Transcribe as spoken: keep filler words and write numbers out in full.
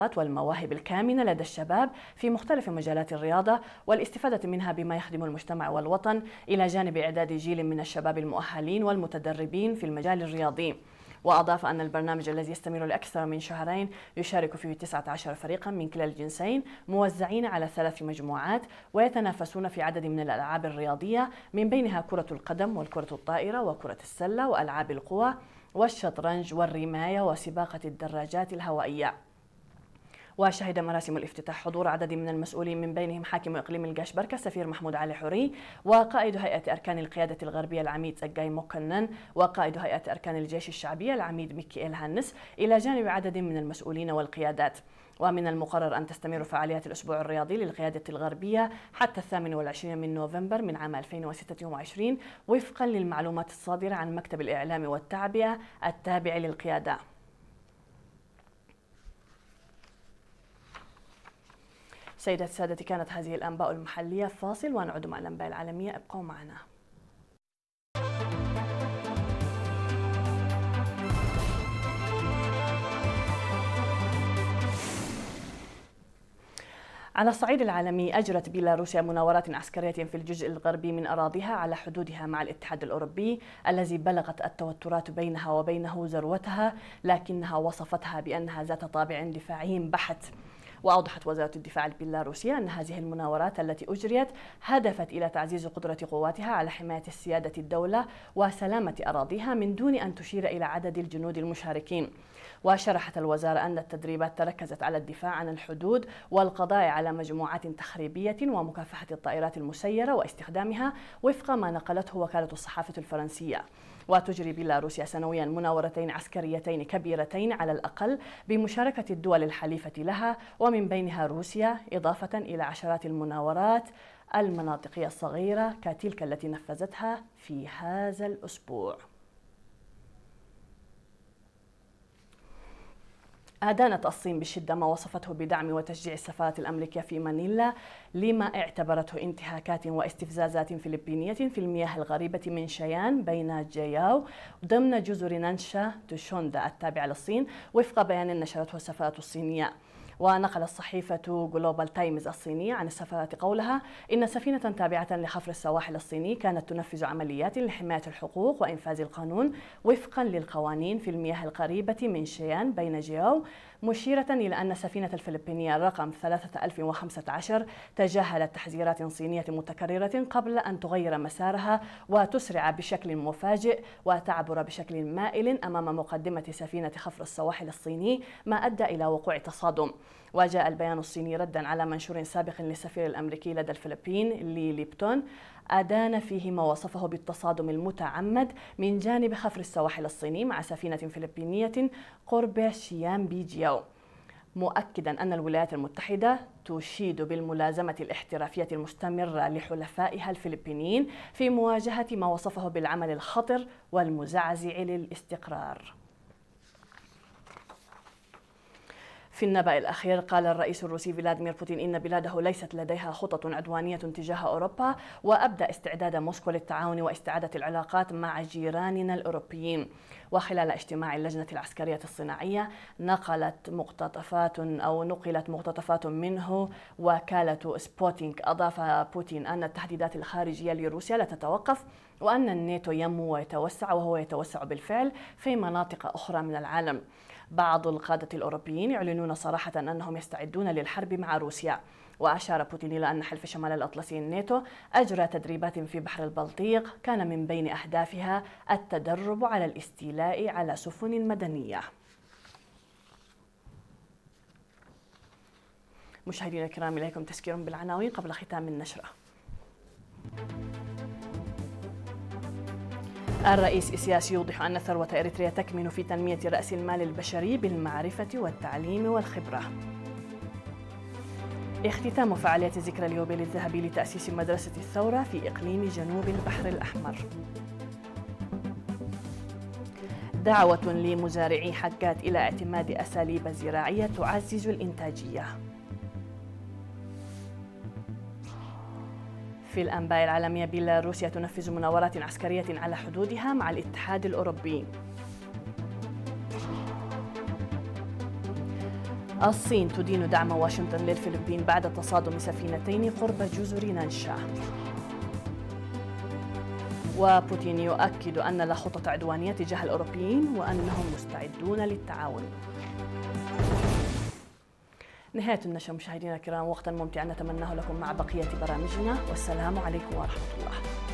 والمواهب الكامنة لدى الشباب في مختلف مجالات الرياضة والاستفادة منها بما يخدم المجتمع والوطن، إلى جانب إعداد جيل من الشباب المؤهلين والمتدربين في المجال الرياضي. وأضاف أن البرنامج الذي يستمر لأكثر من شهرين يشارك فيه تسعة عشر فريقا من كلا الجنسين موزعين على ثلاث مجموعات، ويتنافسون في عدد من الألعاب الرياضية من بينها كرة القدم والكرة الطائرة وكرة السلة وألعاب القوى والشطرنج والرماية وسباقة الدراجات الهوائية. وشهد مراسم الافتتاح حضور عدد من المسؤولين من بينهم حاكم إقليم القشبركة السفير محمود علي حوري، وقائد هيئة أركان القيادة الغربية العميد زكاي موكنن، وقائد هيئة أركان الجيش الشعبية العميد ميكائيل هانس، إلى جانب عدد من المسؤولين والقيادات. ومن المقرر أن تستمر فعاليات الأسبوع الرياضي للقيادة الغربية حتى الثامن والعشرين من نوفمبر من عام ألفين وستة وعشرين وفقا للمعلومات الصادرة عن مكتب الإعلام والتعبئة التابع للقيادة. سيداتي سادتي، كانت هذه الأنباء المحلية. فاصل ونعود مع الأنباء العالمية، ابقوا معنا. على الصعيد العالمي، أجرت بيلاروسيا مناورات عسكرية في الجزء الغربي من أراضيها على حدودها مع الاتحاد الأوروبي الذي بلغت التوترات بينها وبينه ذروتها، لكنها وصفتها بأنها ذات طابع دفاعي بحت. وأوضحت وزارة الدفاع البيلاروسية أن هذه المناورات التي أجريت هدفت إلى تعزيز قدرة قواتها على حماية سيادة الدولة وسلامة أراضيها من دون أن تشير إلى عدد الجنود المشاركين. وشرحت الوزارة أن التدريبات تركزت على الدفاع عن الحدود والقضاء على مجموعات تخريبية ومكافحة الطائرات المسيرة واستخدامها وفق ما نقلته وكالة الصحافة الفرنسية. وتجري بيلاروسيا سنويا مناورتين عسكريتين كبيرتين على الأقل بمشاركة الدول الحليفة لها ومن بينها روسيا، إضافة إلى عشرات المناورات المناطقية الصغيرة كتلك التي نفذتها في هذا الأسبوع. أدانت الصين بشدة ما وصفته بدعم وتشجيع السفارة الأمريكية في مانيلا لما اعتبرته انتهاكات واستفزازات فلبينية في المياه الغريبة من شيان بين جياو ضمن جزر نانشا توشوندا التابعة للصين، وفق بيان نشرته السفارة الصينية. ونقلت صحيفة جلوبال تايمز الصينية عن السفارة قولها إن سفينة تابعة لحفر السواحل الصيني كانت تنفذ عمليات لحماية الحقوق وإنفاذ القانون وفقا للقوانين في المياه القريبة من شيان بين جياو، مشيرة إلى أن السفينة الفلبينية رقم ثلاثة آلاف وخمسة عشر تجاهلت تحذيرات صينية متكررة قبل أن تغير مسارها وتسرع بشكل مفاجئ وتعبر بشكل مائل أمام مقدمة سفينة حفر السواحل الصيني، ما أدى إلى وقوع تصادم. وجاء البيان الصيني ردا على منشور سابق للسفير الأمريكي لدى الفلبين لي ليبتون أدان فيه ما وصفه بالتصادم المتعمد من جانب حفر السواحل الصيني مع سفينة فلبينية قرب شيان بيجياو، مؤكدا أن الولايات المتحدة تشيد بالملازمة الاحترافية المستمرة لحلفائها الفلبينيين في مواجهة ما وصفه بالعمل الخطر والمزعزع للاستقرار. في النبأ الأخير، قال الرئيس الروسي فلاديمير بوتين إن بلاده ليست لديها خطط عدوانية تجاه أوروبا، وأبدى استعداد موسكو للتعاون واستعادة العلاقات مع جيراننا الأوروبيين. وخلال اجتماع اللجنة العسكرية الصناعية نقلت مقتطفات أو نقلت مقتطفات منه وكالة سبوتينغ، أضاف بوتين أن التهديدات الخارجية لروسيا لا تتوقف وأن الناتو ينمو ويتوسع، وهو يتوسع بالفعل في مناطق أخرى من العالم. بعض القادة الأوروبيين يعلنون صراحة أنهم يستعدون للحرب مع روسيا. وأشار بوتين إلى أن حلف شمال الأطلسي الناتو أجرى تدريبات في بحر البلطيق كان من بين أهدافها التدرب على الاستيلاء على سفن مدنية. مشاهدينا الكرام، إليكم تذكير بالعناوين قبل ختام النشرة. الرئيس إسياس يوضح أن ثروة إريتريا تكمن في تنمية رأس المال البشري بالمعرفة والتعليم والخبرة. اختتام فعاليات ذكرى اليوبيل الذهبي لتأسيس مدرسة الثورة في إقليم جنوب البحر الأحمر. دعوة لمزارعي حكات إلى اعتماد أساليب زراعية تعزز الإنتاجية. في الأنباء العالمية، بيلاروسيا تنفذ مناورات عسكرية على حدودها مع الاتحاد الأوروبي. الصين تدين دعم واشنطن للفلبين بعد تصادم سفينتين قرب جزر نانشا. وبوتين يؤكد أن لا خطة عدوانية تجاه الأوروبيين وأنهم مستعدون للتعاون. نهاية النشرة مشاهدينا الكرام، وقتا ممتعا نتمناه لكم مع بقية برامجنا، والسلام عليكم ورحمة الله.